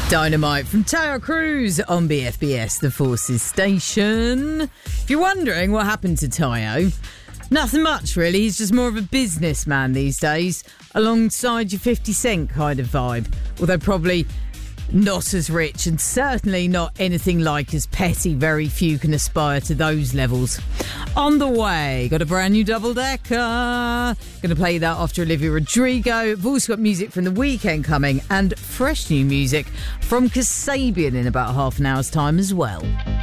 Dynamite from Tayo Cruz on BFBS, the Forces station. If you're wondering what happened to Tayo, nothing much really. He's just more of a businessman these days, alongside your 50 Cent kind of vibe. Although probably not as rich and certainly not anything like as petty. Very few can aspire to those levels. On the way, got a brand new double-decker. Going to play that after Olivia Rodrigo. We've also got music from The Weeknd coming and fresh new music from Kasabian in about half an hour's time as well.